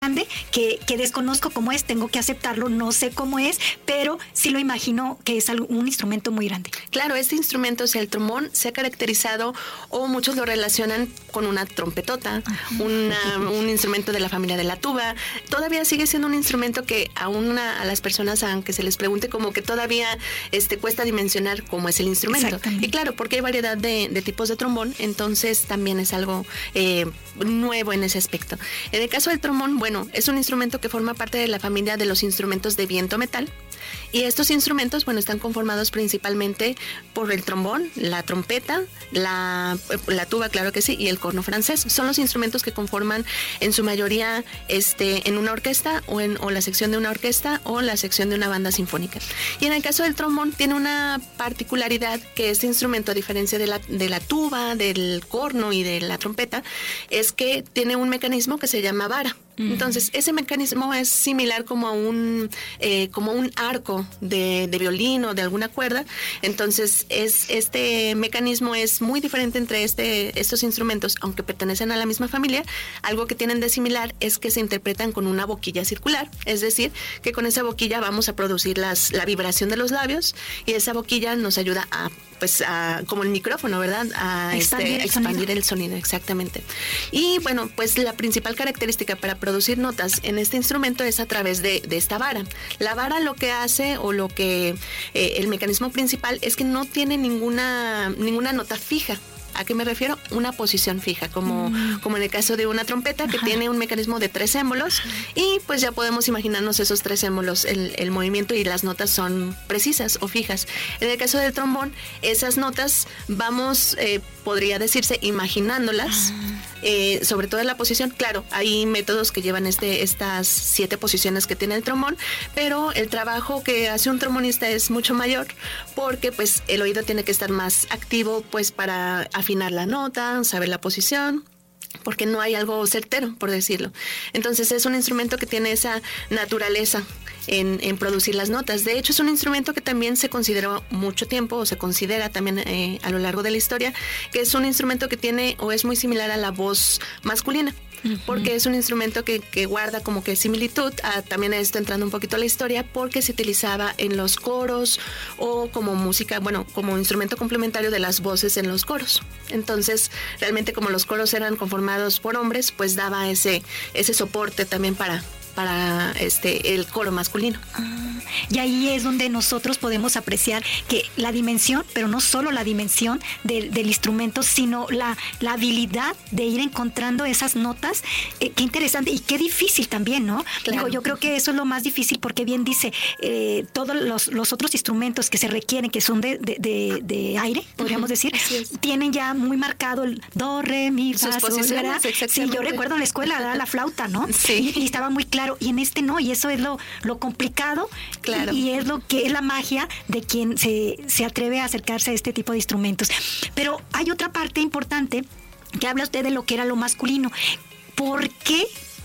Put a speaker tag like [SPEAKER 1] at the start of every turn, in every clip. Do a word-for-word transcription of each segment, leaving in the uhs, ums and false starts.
[SPEAKER 1] grande que, que desconozco cómo es, tengo que aceptarlo, no sé cómo es, pero sí lo imagino que es un instrumento muy grande.
[SPEAKER 2] Claro, este instrumento, o sea, el trombón, se ha caracterizado, o muchos lo relacionan con una trompetota, una, un instrumento de la familia de la tuba. Todavía sigue siendo un instrumento que aún a, a las personas, aunque se les pregunte, como que todavía este, cuesta dimensionar cómo es el instrumento. Y claro, porque hay variedad de, de tipos de trombón, entonces también es algo eh, nuevo en ese aspecto. En el caso del trombón, bueno, es un instrumento que forma parte de la familia de los instrumentos de viento metal. Y estos instrumentos, bueno, están conformados principalmente por el trombón, la trompeta, la, la tuba, claro que sí, y el corno francés. Son los instrumentos que conforman en su mayoría este, en una orquesta o en o la sección de una orquesta o la sección de una banda sinfónica. Y en el caso del trombón tiene una particularidad que este instrumento, a diferencia de la, de la tuba, del corno y de la trompeta, es que tiene un mecanismo que se llama vara. Entonces, ese mecanismo es similar como a un, eh, como un arco de, de violín o de alguna cuerda. Entonces, es, este mecanismo es muy diferente entre este, estos instrumentos, aunque pertenecen a la misma familia. Algo que tienen de similar es que se interpretan con una boquilla circular, es decir, que con esa boquilla vamos a producir las, la vibración de los labios, y esa boquilla nos ayuda a, pues, a, como el micrófono, ¿verdad? A
[SPEAKER 1] expandir,
[SPEAKER 2] este,
[SPEAKER 1] el,
[SPEAKER 2] expandir
[SPEAKER 1] sonido.
[SPEAKER 2] el sonido, exactamente. Y bueno, pues la principal característica para producir notas en este instrumento es a través de, de esta vara. La vara lo que hace, o lo que eh, el mecanismo principal, es que no tiene ninguna, ninguna nota fija. ¿A qué me refiero? Una posición fija, como, mm. como en el caso de una trompeta, que Ajá. tiene un mecanismo de tres émbolos, y pues ya podemos imaginarnos esos tres émbolos, el, el movimiento y las notas son precisas o fijas. En el caso del trombón, esas notas vamos, eh, podría decirse, imaginándolas, ah. eh, sobre todo en la posición. Claro, hay métodos que llevan este, estas siete posiciones que tiene el trombón, pero el trabajo que hace un trombonista es mucho mayor, porque pues el oído tiene que estar más activo, pues para afinar la nota, saber la posición, porque no hay algo certero, por decirlo. Entonces es un instrumento que tiene esa naturaleza en, en producir las notas. De hecho, es un instrumento que también se consideró mucho tiempo, o se considera también eh, a lo largo de la historia, que es un instrumento que tiene, o es muy similar a la voz masculina. Porque es un instrumento que, que guarda como que similitud a, también a esto, entrando un poquito a la historia, porque se utilizaba en los coros o como música, bueno, como instrumento complementario de las voces en los coros. Entonces, realmente como los coros eran conformados por hombres, pues daba ese, ese soporte también para... para este el coro masculino.
[SPEAKER 1] Ah, y ahí es donde nosotros podemos apreciar que la dimensión, pero no solo la dimensión de, del instrumento, sino la, la habilidad de ir encontrando esas notas. Eh, qué interesante y qué difícil también, ¿no? Claro. Digo, yo creo que eso es lo más difícil, porque bien dice, eh, todos los, los otros instrumentos que se requieren, que son de, de, de, de aire, podríamos uh-huh. decir, tienen ya muy marcado el do, re, mi, fa, sol, ¿verdad? Sí, yo recuerdo en la escuela era la flauta, ¿no?
[SPEAKER 2] Sí.
[SPEAKER 1] Y, y estaba muy claro. Y en este no, y eso es lo, lo complicado, claro. y, y es lo que es la magia de quien se, se atreve a acercarse a este tipo de instrumentos. Pero hay otra parte importante que habla usted de lo que era lo masculino. ¿Por qué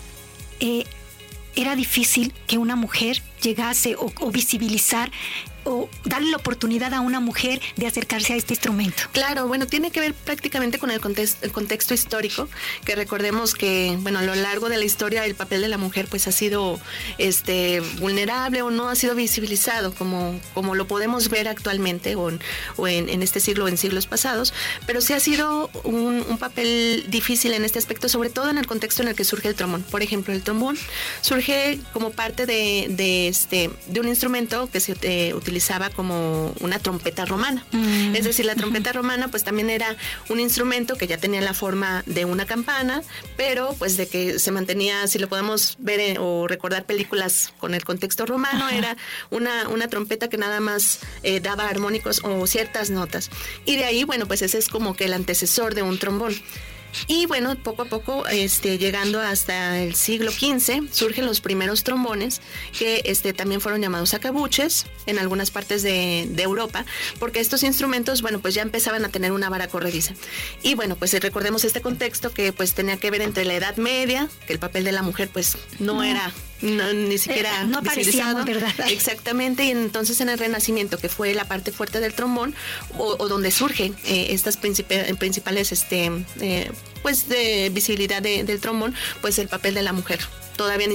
[SPEAKER 1] eh, era difícil que una mujer llegase o, o visibilizar o darle la oportunidad a una mujer de acercarse a este instrumento?
[SPEAKER 2] Claro, bueno, tiene que ver prácticamente con el contexto, el contexto histórico, que recordemos que, bueno, a lo largo de la historia el papel de la mujer pues ha sido este vulnerable o no ha sido visibilizado como, como lo podemos ver actualmente o, en, o en, en este siglo o en siglos pasados, pero sí ha sido un, un papel difícil en este aspecto, sobre todo en el contexto en el que surge el trombón. Por ejemplo, el trombón surge como parte de, de, este, de un instrumento que se eh, utiliza utilizaba como una trompeta romana. Mm. Es decir, la trompeta uh-huh. romana pues también era un instrumento que ya tenía la forma de una campana, pero pues de que se mantenía, si lo podemos ver en, o recordar películas con el contexto romano, uh-huh. era una, una trompeta que nada más eh, daba armónicos o ciertas notas. Y de ahí, bueno, pues ese es como que el antecesor de un trombón. Y bueno, poco a poco, este, llegando hasta el siglo quince, surgen los primeros trombones, que este, también fueron llamados acabuches en algunas partes de, de Europa, porque estos instrumentos, bueno, pues ya empezaban a tener una vara corrediza. Y bueno, pues recordemos este contexto que pues tenía que ver entre la Edad Media, que el papel de la mujer pues no, no. era... No, ni siquiera
[SPEAKER 1] eh, no parecíamos, ¿verdad?
[SPEAKER 2] Exactamente, y entonces en el Renacimiento, que fue la parte fuerte del trombón, o, o donde surgen eh, estas princip- principales este eh, pues de visibilidad de, del trombón, pues el papel de la mujer todavía ni